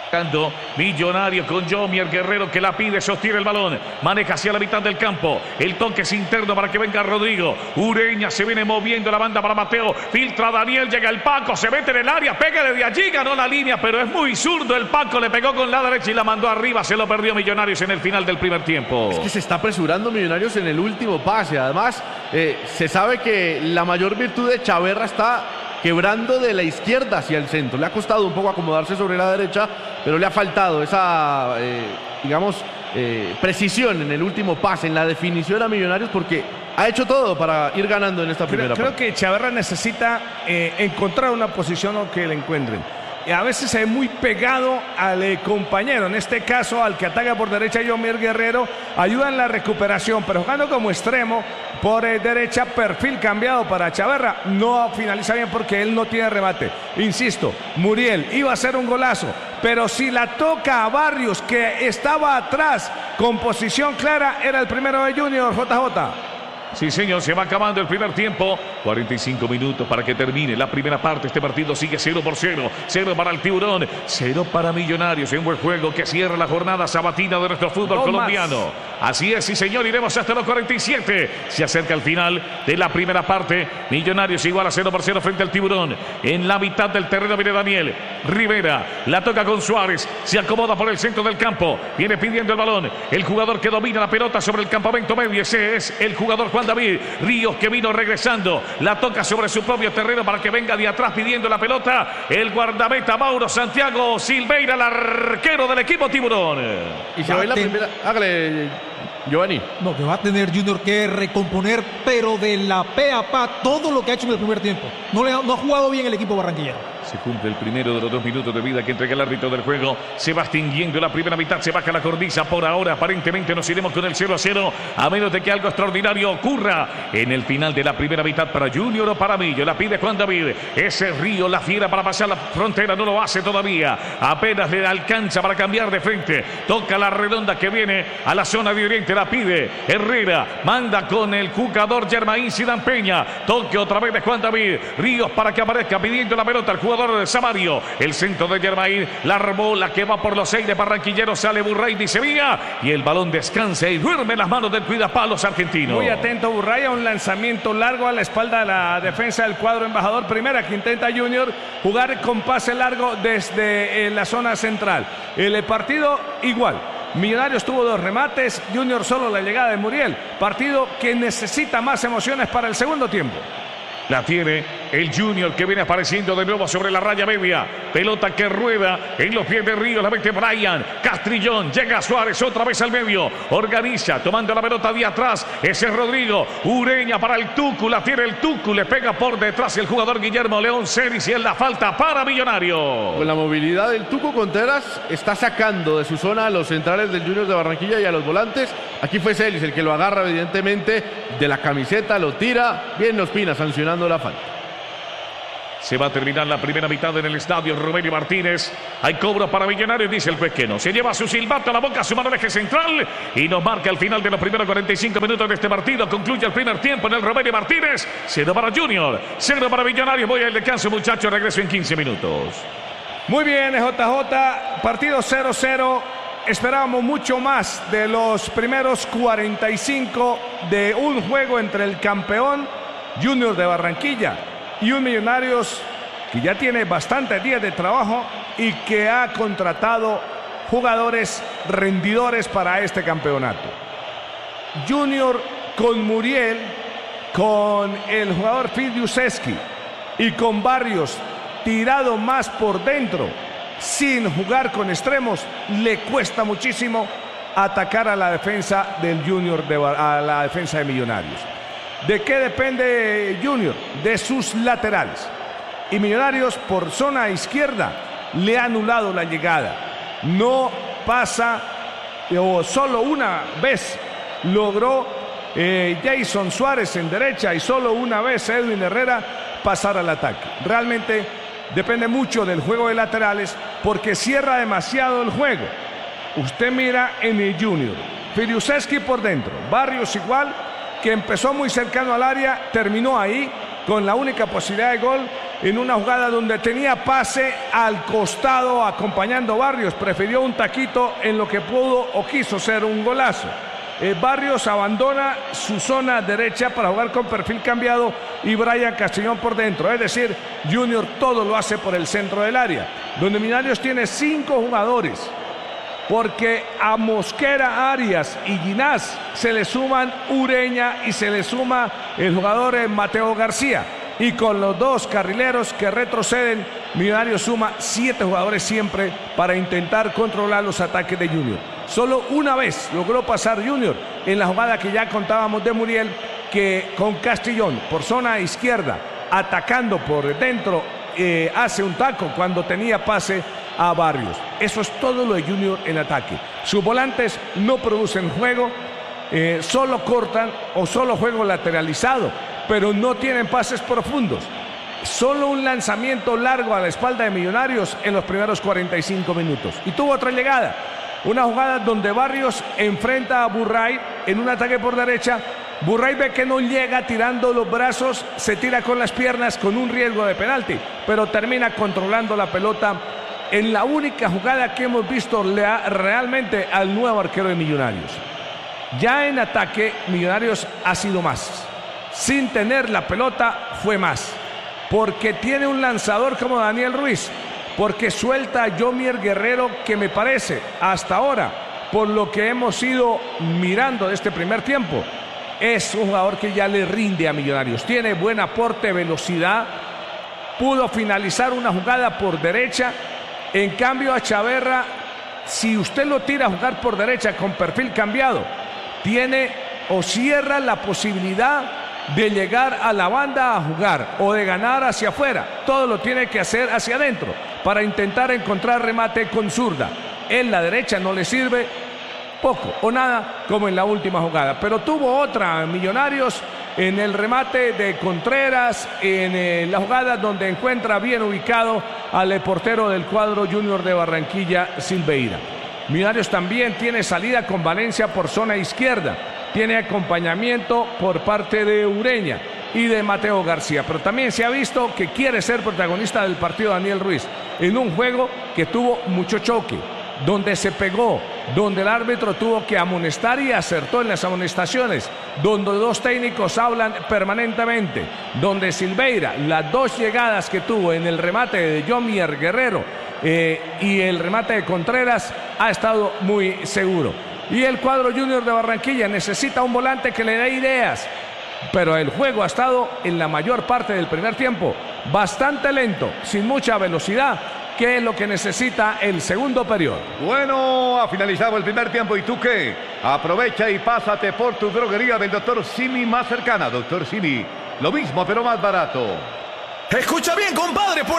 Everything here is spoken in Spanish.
Millonario con Yomier Guerrero que la pide, sostiene el balón, maneja hacia la mitad del campo, el toque es interno para que venga Rodrigo. Ureña se viene moviendo la banda para Mateo, filtra Daniel, llega el Paco, se mete en el área, pega desde allí, ganó la línea, pero es muy zurdo el Paco, le pegó con la derecha y la mandó arriba, se lo perdió Millonarios en el final del primer tiempo. Es que se está apresurando Millonarios en el último pase, además se sabe que la mayor virtud de Chaverra está quebrando de la izquierda hacia el centro. Le ha costado un poco acomodarse sobre la derecha, pero le ha faltado esa, precisión en el último pase, en la definición a Millonarios, porque ha hecho todo para ir ganando en esta primera parte. Creo que Chaverra necesita encontrar una posición que le encuentren. A veces se ve muy pegado al compañero, en este caso al que ataca por derecha Yomier Guerrero, ayuda en la recuperación, pero jugando como extremo por derecha, perfil cambiado para Chaverra, no finaliza bien porque él no tiene remate. Insisto, Muriel iba a hacer un golazo, pero si la toca a Barrios, que estaba atrás con posición clara, era el primero de Junior, JJ. Sí, señor, se va acabando el primer tiempo. 45 minutos para que termine la primera parte. Este partido sigue 0-0. 0 para el Tiburón, 0 para Millonarios. Un buen juego que cierra la jornada sabatina de nuestro fútbol colombiano. Así es, sí, señor, iremos hasta los 47. Se acerca el final de la primera parte. Millonarios igual a 0-0 frente al Tiburón. En la mitad del terreno viene Daniel Rivera. La toca con Suárez. Se acomoda por el centro del campo. Viene pidiendo el balón. El jugador que domina la pelota sobre el campamento medio. Ese es el jugador Juan David Ríos, que vino regresando, la toca sobre su propio terreno para que venga de atrás pidiendo la pelota el guardameta Mauro Santiago Silveira, el arquero del equipo Tiburón. Y se va la primera. Hágale, Giovanni. No, que va a tener Junior que recomponer, pero de la pe a pa, todo lo que ha hecho en el primer tiempo. No ha jugado bien el equipo barranquillero. Se cumple el primero de los 2 minutos de vida que entrega el árbitro del juego. Se va extinguiendo la primera mitad, se baja la cornisa. Por ahora, aparentemente nos iremos con el 0-0, a menos de que algo extraordinario ocurra en el final de la primera mitad para Junior o para Millo. La pide Juan David. Ese Río, la fiera para pasar la frontera, no lo hace todavía. Apenas le alcanza para cambiar de frente. Toca la redonda que viene a la zona de oriente. La pide Herrera. Manda con el jugador Germain Zidane Peña. Toque otra vez de Juan David. Ríos para que aparezca pidiendo la pelota al jugador de Samario. El centro de Germain, la arbola que va por los aires barranquilleros, sale Burray de Sevilla y el balón descansa y duerme en las manos del cuidapalos argentino. Muy atento Burray a un lanzamiento largo a la espalda de la defensa del cuadro embajador. Primera que intenta Junior jugar con pase largo desde la zona central. El partido igual. Millonarios tuvo 2 remates, Junior solo la llegada de Muriel. Partido que necesita más emociones para el segundo tiempo. La tiene el Junior, que viene apareciendo de nuevo sobre la raya media. Pelota que rueda en los pies de Ríos. La mete Brian Castrillón. Llega Suárez otra vez al medio. Organiza, tomando la pelota de atrás. Ese es Rodrigo. Ureña para el Tucu. La tiene el Tucu. Le pega por detrás el jugador Guillermo León Celis. Y es la falta para Millonario. Con la movilidad del Tucu Contreras, está sacando de su zona a los centrales del Junior de Barranquilla y a los volantes. Aquí fue Celis el que lo agarra, evidentemente, de la camiseta, lo tira. Bien Ospina sancionando la falta. Se va a terminar la primera mitad en el estadio Romelio Martínez. Hay cobro para Millonarios, dice el juez que no. Se lleva su silbato a la boca, su mano al eje central y nos marca el final de los primeros 45 minutos de este partido. Concluye el primer tiempo en el Romelio Martínez. 0 para Junior, 0 para Millonarios. Voy al descanso, muchachos. Regreso en 15 minutos. Muy bien, JJ. Partido 0-0. Esperábamos mucho más de los primeros 45 de un juego entre el campeón Junior de Barranquilla y un Millonarios que ya tiene bastantes días de trabajo y que ha contratado jugadores rendidores para este campeonato. Junior con Muriel, con el jugador Fidiuseski y con Barrios tirado más por dentro, sin jugar con extremos, le cuesta muchísimo atacar a la defensa del Junior, a la defensa de Millonarios. ¿De qué depende Junior? De sus laterales. Y Millonarios por zona izquierda le ha anulado la llegada. No pasa, o solo una vez logró Jason Suárez en derecha y solo una vez Edwin Herrera pasar al ataque. Realmente depende mucho del juego de laterales porque cierra demasiado el juego. Usted mira en el Junior, Fidiuseski por dentro, Barrios igual, que empezó muy cercano al área, terminó ahí con la única posibilidad de gol en una jugada donde tenía pase al costado acompañando a Barrios. Prefirió un taquito en lo que pudo o quiso ser un golazo. Barrios abandona su zona derecha para jugar con perfil cambiado y Brian Castellón por dentro. Es decir, Junior todo lo hace por el centro del área, donde Millonarios tiene 5 jugadores. Porque a Mosquera, Arias y Ginás se le suman Ureña y se le suma el jugador Mateo García. Y con los 2 carrileros que retroceden, Millonarios suma 7 jugadores siempre para intentar controlar los ataques de Junior. Solo una vez logró pasar Junior en la jugada que ya contábamos de Muriel, que con Castellón por zona izquierda, atacando por dentro, hace un taco cuando tenía pase a Barrios. Eso es todo lo de Junior en ataque. Sus volantes no producen juego, solo cortan o solo juego lateralizado, pero no tienen pases profundos. Solo un lanzamiento largo a la espalda de Millonarios en los primeros 45 minutos. Y tuvo otra llegada, una jugada donde Barrios enfrenta a Burray en un ataque por derecha. Burray ve que no llega tirando los brazos, se tira con las piernas con un riesgo de penalti, pero termina controlando la pelota en la única jugada que hemos visto realmente al nuevo arquero de Millonarios. Ya en ataque, Millonarios ha sido más. Sin tener la pelota fue más, porque tiene un lanzador como Daniel Ruiz, porque suelta a Yomier Guerrero, que me parece hasta ahora, por lo que hemos ido mirando de este primer tiempo, es un jugador que ya le rinde a Millonarios. Tiene buen aporte, velocidad, pudo finalizar una jugada por derecha. En cambio a Chaverra, si usted lo tira a jugar por derecha con perfil cambiado, tiene o cierra la posibilidad de llegar a la banda a jugar o de ganar hacia afuera. Todo lo tiene que hacer hacia adentro para intentar encontrar remate con zurda. En la derecha no le sirve poco o nada, como en la última jugada. Pero tuvo otra Millonarios en el remate de Contreras, en la jugada donde encuentra bien ubicado al portero del cuadro Junior de Barranquilla, Silveira. Millonarios también tiene salida con Valencia por zona izquierda. Tiene acompañamiento por parte de Ureña y de Mateo García. Pero también se ha visto que quiere ser protagonista del partido Daniel Ruiz, en un juego que tuvo mucho choque, donde se pegó, donde el árbitro tuvo que amonestar y acertó en las amonestaciones, donde 2 técnicos hablan permanentemente, donde Silveira, las 2 llegadas que tuvo en el remate de Yomier Guerrero y el remate de Contreras, ha estado muy seguro. Y el cuadro Junior de Barranquilla necesita un volante que le dé ideas, pero el juego ha estado en la mayor parte del primer tiempo bastante lento, sin mucha velocidad, que es lo que necesita el segundo periodo. Bueno, ha finalizado el primer tiempo. ¿Y tú qué? Aprovecha y pásate por tu droguería del Dr. Simi más cercana. Dr. Simi, lo mismo pero más barato. Escucha bien, compadre, por